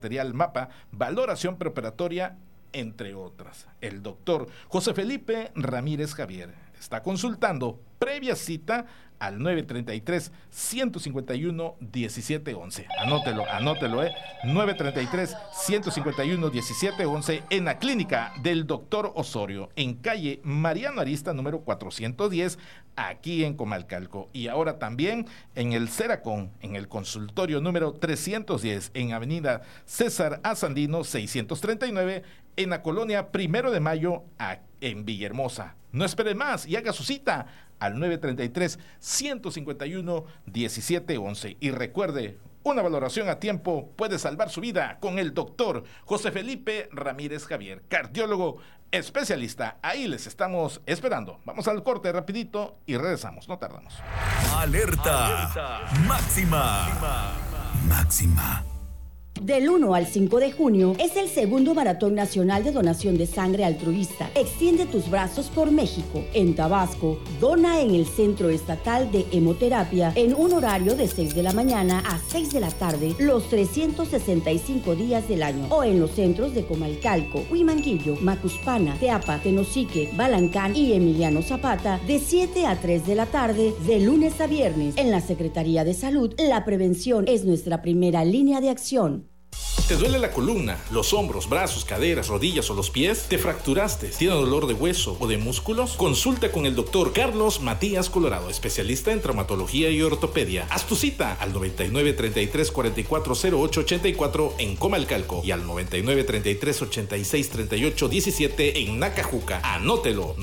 material MAPA, valoración preoperatoria, entre otras. El doctor José Felipe Ramírez Javier está consultando previa cita al 933-151-1711. Anótelo, 933-151-1711 en la clínica del doctor Osorio, en calle Mariano Arista, número 410, aquí en Comalcalco. Y ahora también en el Ceracón, en el consultorio número 310, en avenida César A. Sandino, 639, en la colonia 1 de Mayo, en Villahermosa. No espere más y haga su cita al 933-151-1711. Y recuerde, una valoración a tiempo puede salvar su vida con el doctor José Felipe Ramírez Javier, cardiólogo especialista. Ahí les estamos esperando. Vamos al corte rapidito y regresamos, no tardamos. Alerta máxima. Máxima. Del 1 al 5 de junio es el segundo Maratón Nacional de Donación de Sangre Altruista. Extiende tus brazos por México. En Tabasco, dona en el Centro Estatal de Hemoterapia en un horario de 6 de la mañana a 6 de la tarde los 365 días del año. O en los centros de Comalcalco, Huimanguillo, Macuspana, Teapa, Tenosique, Balancán y Emiliano Zapata de 7 a 3 de la tarde de lunes a viernes. En la Secretaría de Salud, la prevención es nuestra primera línea de acción. ¿Te duele la columna, los hombros, brazos, caderas, rodillas o los pies? ¿Te fracturaste? ¿Tienes dolor de hueso o de músculos? Consulta con el doctor Carlos Matías Colorado, especialista en traumatología y ortopedia. Haz tu cita al 9933-440884 en Comalcalco y al 9933-863817 en Nacajuca. Anótelo,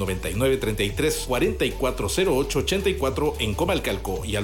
9933-440884 en Comalcalco y al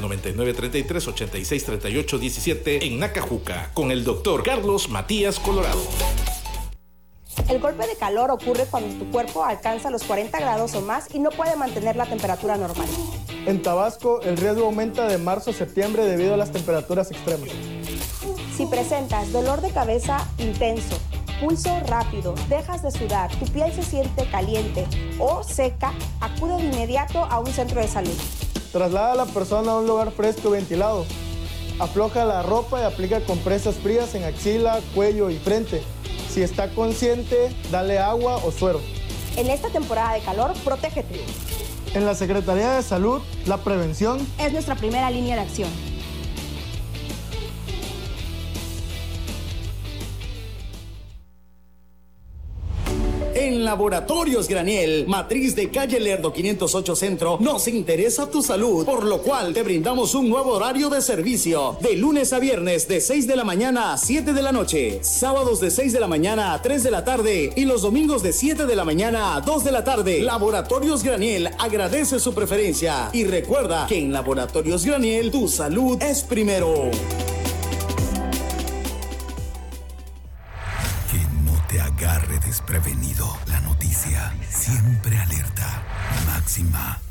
9933-863817 en Nacajuca con el doctor Carlos Matías Colorado. El golpe de calor ocurre cuando tu cuerpo alcanza los 40 grados o más y no puede mantener la temperatura normal. En Tabasco, el riesgo aumenta de marzo a septiembre debido a las temperaturas extremas. Si presentas dolor de cabeza intenso, pulso rápido, dejas de sudar, tu piel se siente caliente o seca, acude de inmediato a un centro de salud. Traslada a la persona a un lugar fresco y ventilado. Afloja la ropa y aplica compresas frías en axila, cuello y frente. Si está consciente, dale agua o suero. En esta temporada de calor, protégete. En la Secretaría de Salud, la prevención es nuestra primera línea de acción. En Laboratorios Graniel, matriz de calle Lerdo 508 Centro, nos interesa tu salud, por lo cual te brindamos un nuevo horario de servicio, de lunes a viernes de 6 de la mañana a 7 de la noche, sábados de 6 de la mañana a 3 de la tarde y los domingos de 7 de la mañana a 2 de la tarde. Laboratorios Graniel agradece su preferencia y recuerda que en Laboratorios Graniel tu salud es primero. Agarre desprevenido. La noticia siempre alerta. Máxima.